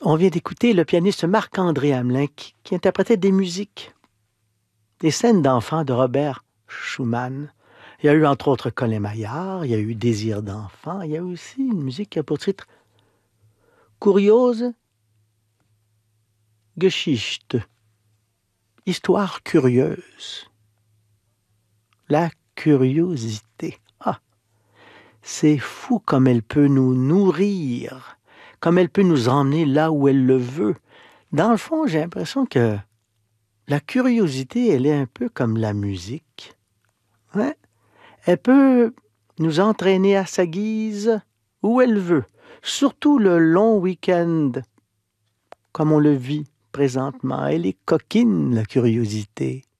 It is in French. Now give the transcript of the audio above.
On vient d'écouter le pianiste Marc-André Hamelin qui interprétait des musiques, des scènes d'enfants de Robert Schumann. Il y a eu entre autres Colin Maillard, il y a eu Désir d'enfant, il y a aussi une musique qui a pour titre Kuriose Geschichte, histoire curieuse. La curiosité. Ah, c'est fou comme elle peut nous nourrir, comme elle peut nous emmener là où elle le veut. Dans le fond, j'ai l'impression que la curiosité, elle est un peu comme la musique. Ouais. Elle peut nous entraîner à sa guise où elle veut, surtout le long week-end, comme on le vit présentement. Elle est coquine, la curiosité.